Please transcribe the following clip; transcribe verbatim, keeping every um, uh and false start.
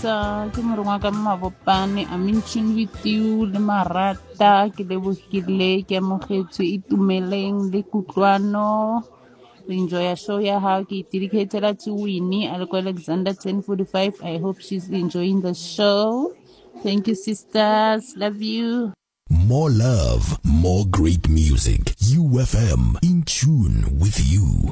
Lisa ke morongwa ka Mabopane. I'm in tune with you le Marata ke lebogile ke amogetswe itumeleng le kutlwano. Enjoy a show ya how ke dedicated to Winnie Aleko Alexander ten forty-five. I hope she's enjoying the show. Thank you sisters, love you. More love, more great music. U F M, in tune with you.